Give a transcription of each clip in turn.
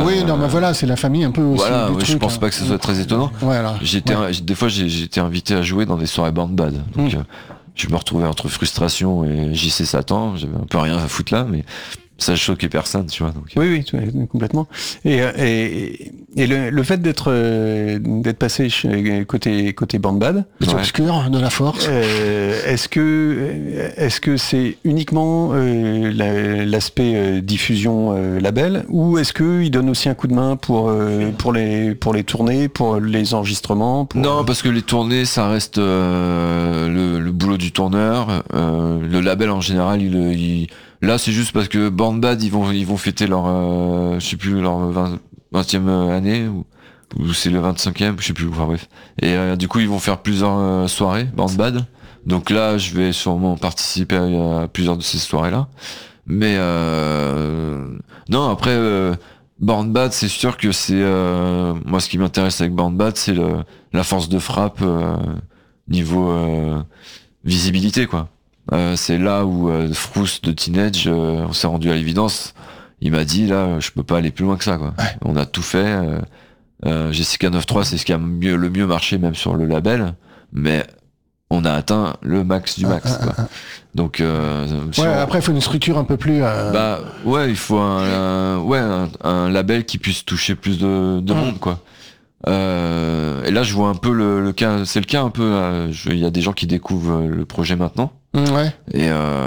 Oui, non, mais voilà, c'est la famille un peu aussi. Voilà, du je truc, pense pas que ce soit très étonnant. Voilà. Des fois, j'ai été invité à jouer dans des soirées band-bad. Donc, je me retrouvais entre frustration et JC Satan. J'avais un peu rien à foutre là, mais ça choquait personne, tu vois. Donc. Oui, complètement. Et le fait d'être passé côté bandbad, C'est obscur, de la force. est-ce que c'est uniquement l'aspect diffusion label, ou est-ce que il donne aussi un coup de main pour les tournées, pour les enregistrements Non, parce que les tournées, ça reste le boulot du tourneur. Le label en général, là, c'est juste parce que Bandbad, ils vont fêter leur, je sais plus, leur 20e année, ou c'est le 25e, je sais plus, enfin bref. Et du coup, ils vont faire plusieurs soirées, Bandbad. Donc là, je vais sûrement participer à plusieurs de ces soirées-là. Mais non, après, Bandbad, c'est sûr que c'est... moi, ce qui m'intéresse avec Bandbad, c'est la force de frappe niveau visibilité, quoi. C'est là où Frousse de Teenage, on s'est rendu à l'évidence. Il m'a dit là, je peux pas aller plus loin que ça, quoi. Ouais. On a tout fait. Jessica 9.3, c'est ce qui a le mieux marché même sur le label, mais on a atteint le max du max, quoi. Donc après il faut une structure un peu plus il faut un label qui puisse toucher plus de monde, quoi. Et là je vois un peu le cas, c'est le cas un peu, il y a des gens qui découvrent le projet maintenant. Ouais. Et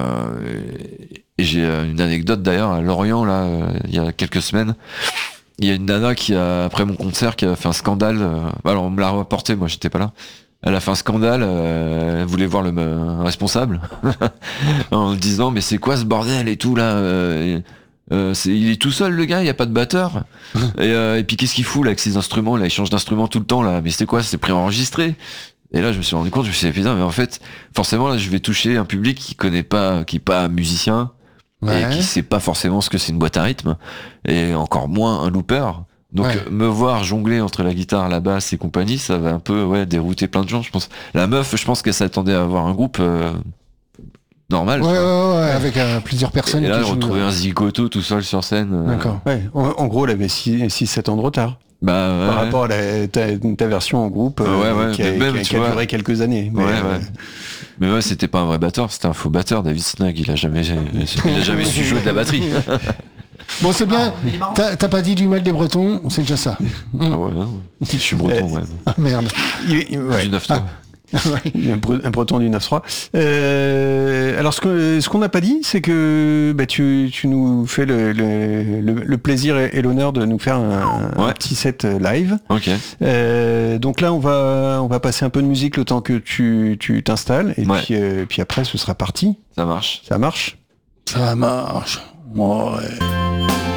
j'ai une anecdote d'ailleurs à Lorient là, il y a quelques semaines. Il y a une nana qui après mon concert, qui a fait un scandale. Alors on me l'a rapporté, moi j'étais pas là. Elle a fait un scandale, elle voulait voir le responsable en disant mais c'est quoi ce bordel et tout là. Il est tout seul le gars, il y a pas de batteur. Et puis qu'est-ce qu'il fout là avec ses instruments là, il change d'instrument tout le temps là. Mais c'est quoi, c'est préenregistré. Et là je me suis rendu compte, je me suis dit putain, mais en fait forcément là je vais toucher un public qui connaît pas, qui est pas musicien, et qui sait pas forcément ce que c'est une boîte à rythme, et encore moins un looper. Donc me voir jongler entre la guitare, la basse et compagnie, ça va un peu dérouter plein de gens, je pense. La meuf, je pense qu'elle s'attendait à avoir un groupe normal. Avec plusieurs personnes. Et là, retrouver un zigoto tout seul sur scène. D'accord. En gros, elle avait 6-7 ans de retard. Par rapport à ta version en groupe qui a duré quelques années. Mais c'était pas un vrai batteur, c'était un faux batteur. David Snag, il a jamais su jouer de la batterie. Bon, c'est bien. T'as pas dit du mal des Bretons, c'est déjà ça. Je suis breton, Ah merde. Du 9-3. Un breton du 9-3. Alors ce qu'on n'a pas dit, c'est que tu nous fais le plaisir et l'honneur de nous faire un petit set live. Okay. Donc là on va passer un peu de musique le temps que tu t'installes, et puis après ce sera parti. Ça marche. Ça marche. Ouais.